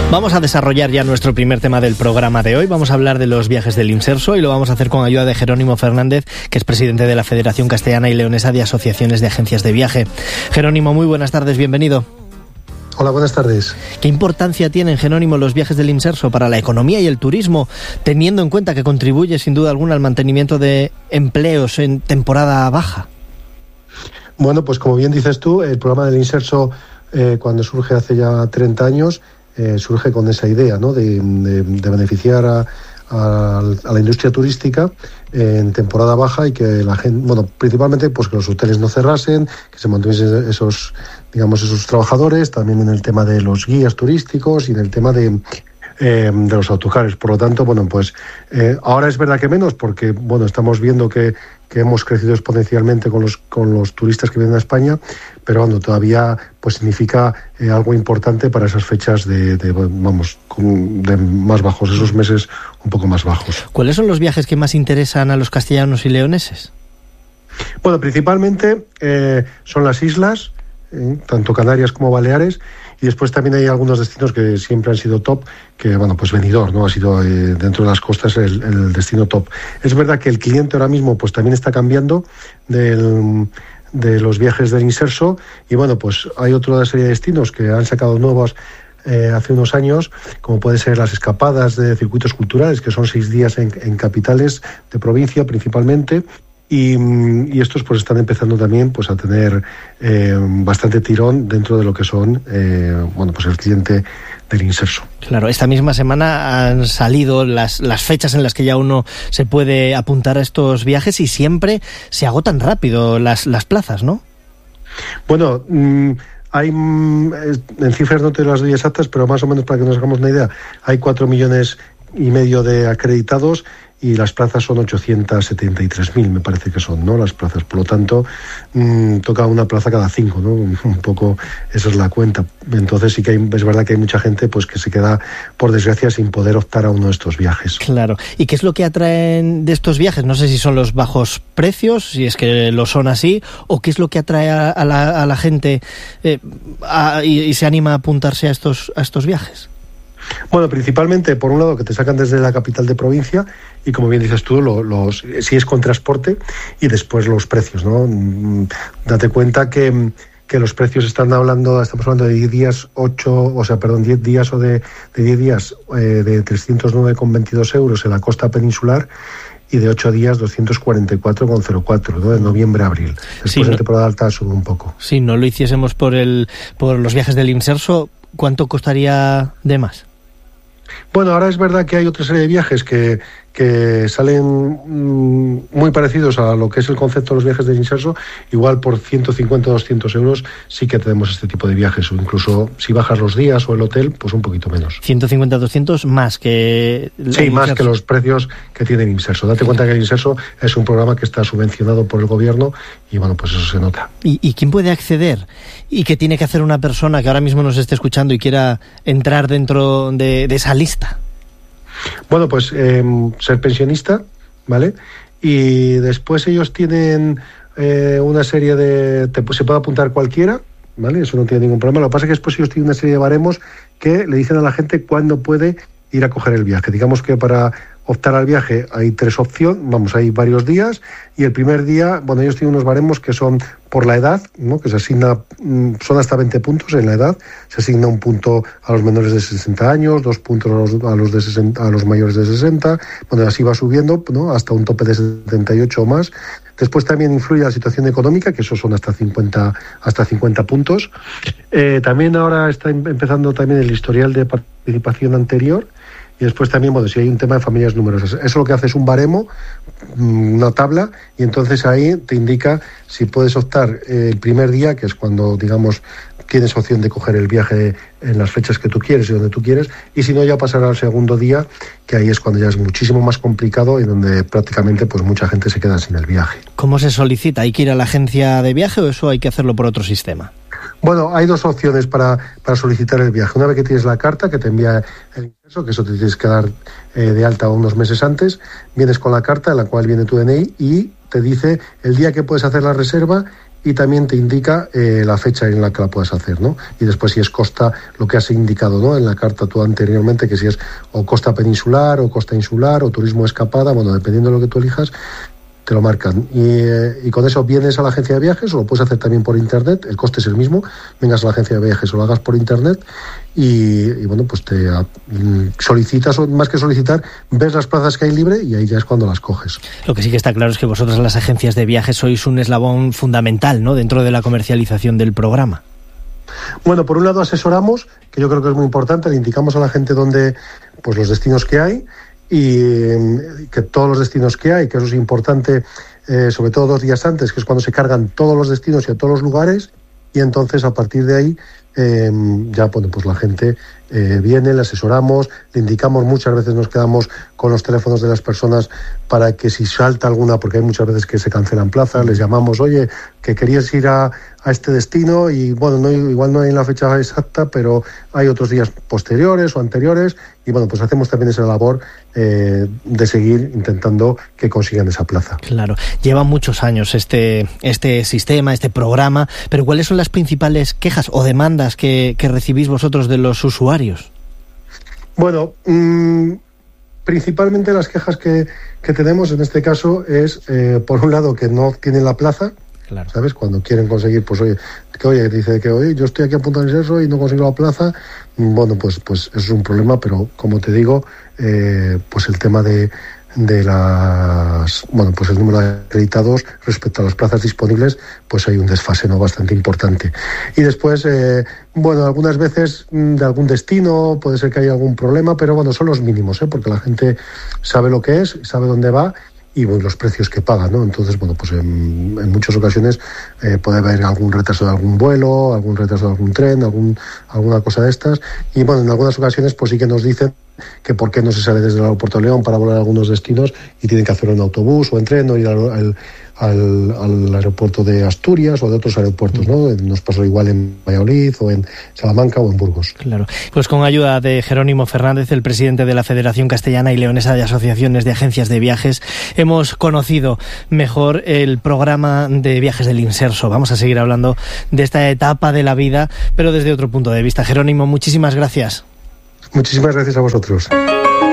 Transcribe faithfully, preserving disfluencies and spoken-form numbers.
Vamos a desarrollar ya nuestro primer tema del programa de hoy. Vamos a hablar de los viajes del Inserso y lo vamos a hacer con ayuda de Jerónimo Fernández, que es presidente de la Federación Castellana y Leonesa de Asociaciones de Agencias de Viaje. Jerónimo, muy buenas tardes, bienvenido. Hola, buenas tardes. ¿Qué importancia tienen, Jerónimo, los viajes del Inserso para la economía y el turismo, teniendo en cuenta que contribuye sin duda alguna al mantenimiento de empleos en temporada baja? Bueno, pues como bien dices tú, el programa del Inserso, eh, cuando surge hace ya treinta años, eh, surge con esa idea, ¿no?, de, de, de beneficiar a, a, a la industria turística en temporada baja y que la gente, bueno, principalmente pues que los hoteles no cerrasen, que se mantuviesen esos, digamos, esos trabajadores, también en el tema de los guías turísticos y en el tema de Eh, de los autocares. Por lo tanto, bueno, pues eh, ahora es verdad que menos, porque bueno, estamos viendo que, que hemos crecido exponencialmente con los con los turistas que vienen a España, pero bueno, todavía pues significa eh, algo importante para esas fechas de, de vamos, con, de más bajos, esos meses un poco más bajos. ¿Cuáles son los viajes que más interesan a los castellanos y leoneses? Bueno, principalmente eh, son las islas, eh, tanto Canarias como Baleares. Y después también hay algunos destinos que siempre han sido top, que bueno, pues Benidorm, ¿no?, ha sido eh, dentro de las costas el, el destino top. Es verdad que el cliente ahora mismo pues también está cambiando del, de los viajes del Inserso, y bueno, pues hay otra serie de destinos que han sacado nuevos eh, hace unos años, como puede ser las escapadas de circuitos culturales, que son seis días en, en capitales de provincia principalmente. Y, y estos pues están empezando también pues a tener eh, bastante tirón dentro de lo que son eh, bueno, pues el cliente del Inserso. Claro, esta misma semana han salido las, las fechas en las que ya uno se puede apuntar a estos viajes y siempre se agotan rápido las, las plazas, ¿no? Bueno, mmm, hay, en cifras no te las doy exactas, pero más o menos para que nos hagamos una idea, hay cuatro millones y medio de acreditados y las plazas son ochocientos setenta y tres mil, me parece que son, ¿no?, las plazas. Por lo tanto, mmm, toca una plaza cada cinco, ¿no? Un poco esa es la cuenta. Entonces sí que hay, es verdad que hay mucha gente pues que se queda, por desgracia, sin poder optar a uno de estos viajes. Claro. ¿Y qué es lo que atraen de estos viajes? No sé si son los bajos precios, si es que lo son así, o qué es lo que atrae a, a, la, a la gente eh, a, y, y se anima a apuntarse a estos, a estos viajes. Bueno, principalmente, por un lado, que te sacan desde la capital de provincia y, como bien dices tú, lo, los, si es con transporte, y después los precios, ¿no? Date cuenta que, que los precios están hablando, estamos hablando de diez días, ocho, o sea, perdón, diez días o de, de diez días eh, de trescientos nueve con veintidós euros en la costa peninsular, y de ocho días doscientos cuarenta y cuatro con cero cuatro, ¿no?, de noviembre a abril. Después sí, en temporada alta sube un poco. Si no lo hiciésemos por el por los viajes del Inserso, ¿cuánto costaría de más? Bueno, ahora es verdad que hay otra serie de viajes que, que salen mmm, muy parecidos a lo que es el concepto de los viajes del Inserso. Igual por ciento cincuenta o doscientos euros sí que tenemos este tipo de viajes, o incluso si bajas los días o el hotel, pues un poquito menos. ciento cincuenta a doscientos más que... Sí, más que los precios que tiene el Inserso. Date cuenta que el Inserso es un programa que está subvencionado por el gobierno y bueno, pues eso se nota. ¿Y, y quién puede acceder? ¿Y qué tiene que hacer una persona que ahora mismo nos esté escuchando y quiera entrar dentro de, de esa lista? Bueno, pues eh, ser pensionista, ¿vale? Y después ellos tienen eh, una serie de... Te, pues, se puede apuntar cualquiera, ¿vale? Eso no tiene ningún problema. Lo que pasa es que después ellos tienen una serie de baremos que le dicen a la gente cuándo puede ir a coger el viaje. Digamos que para optar al viaje hay tres opciones, vamos, hay varios días, y el primer día, bueno, ellos tienen unos baremos que son por la edad, ¿no?, que se asigna, son hasta veinte puntos en la edad, se asigna un punto a los menores de sesenta años, dos puntos a los, a los, de sesenta, a los mayores de sesenta, bueno, así va subiendo, ¿no?, hasta un tope de setenta y ocho o más. Después también influye la situación económica, que esos son hasta cincuenta, hasta cincuenta puntos. Eh, también ahora está empezando también el historial de participación anterior. Y después también, bueno, si hay un tema de familias numerosas. Eso lo que hace es un baremo, una tabla, y entonces ahí te indica si puedes optar el primer día, que es cuando, digamos, tienes opción de coger el viaje en las fechas que tú quieres y donde tú quieres, y si no, ya pasará al segundo día, que ahí es cuando ya es muchísimo más complicado y donde prácticamente pues mucha gente se queda sin el viaje. ¿Cómo se solicita? ¿Hay que ir a la agencia de viaje o eso hay que hacerlo por otro sistema? Bueno, hay dos opciones para, para solicitar el viaje. Una vez que tienes la carta que te envía el Inserso, que eso te tienes que dar eh, de alta unos meses antes, vienes con la carta en la cual viene tu D N I y te dice el día que puedes hacer la reserva y también te indica eh, la fecha en la que la puedes hacer, ¿no? Y después si es costa, lo que has indicado, ¿no?, en la carta tú anteriormente, que si es o costa peninsular o costa insular o turismo escapada, bueno, dependiendo de lo que tú elijas, te lo marcan. Y, eh, y con eso vienes a la agencia de viajes, o lo puedes hacer también por internet, el coste es el mismo, vengas a la agencia de viajes o lo hagas por internet y, y bueno, pues te a, solicitas, o más que solicitar, ves las plazas que hay libre y ahí ya es cuando las coges. Lo que sí que está claro es que vosotros, las agencias de viajes, sois un eslabón fundamental, ¿no?, dentro de la comercialización del programa. Bueno, por un lado asesoramos, que yo creo que es muy importante, le indicamos a la gente dónde, pues los destinos que hay, y que todos los destinos que hay, que eso es importante, eh, sobre todo dos días antes, que es cuando se cargan todos los destinos y a todos los lugares, y entonces a partir de ahí eh, ya bueno, pues la gente eh, viene, le asesoramos, le indicamos, muchas veces nos quedamos con los teléfonos de las personas para que si salta alguna, porque hay muchas veces que se cancelan plazas, les llamamos, oye, que querías ir a, a este destino y bueno, no, igual no hay la fecha exacta, pero hay otros días posteriores o anteriores y bueno, pues hacemos también esa labor eh, de seguir intentando que consigan esa plaza. Claro, lleva muchos años este, este sistema, este programa, pero ¿cuáles son las principales quejas o demandas que, que recibís vosotros de los usuarios? Bueno, mmm, principalmente las quejas que, que tenemos en este caso es, eh, por un lado, que no tienen la plaza. Claro. ¿Sabes? Cuando quieren conseguir, pues oye, que oye, dice que oye, yo estoy aquí a punto de eso y no consigo la plaza, bueno, pues pues eso es un problema, pero como te digo, eh, pues el tema de, de las, bueno, pues el número de acreditados respecto a las plazas disponibles, pues hay un desfase, ¿no?, bastante importante. Y después, eh, bueno, algunas veces de algún destino, puede ser que haya algún problema, pero bueno, son los mínimos, ¿eh?, porque la gente sabe lo que es, sabe dónde va, y bueno, los precios que pagan, ¿no? Entonces, bueno, pues en, en muchas ocasiones eh, puede haber algún retraso de algún vuelo, algún retraso de algún tren, algún, alguna cosa de estas, y bueno, en algunas ocasiones pues sí que nos dicen que por qué no se sale desde el aeropuerto de León para volar a algunos destinos y tienen que hacerlo en autobús o en tren o ir al, al, al, al aeropuerto de Asturias o de otros aeropuertos, ¿no? Nos pasó igual en Valladolid o en Salamanca o en Burgos. Claro. Pues con ayuda de Jerónimo Fernández, el presidente de la Federación Castellana y Leonesa de Asociaciones de Agencias de Viajes, hemos conocido mejor el programa de viajes del Inserso. Vamos a seguir hablando de esta etapa de la vida, pero desde otro punto de vista. Jerónimo, muchísimas gracias. Muchísimas gracias a vosotros.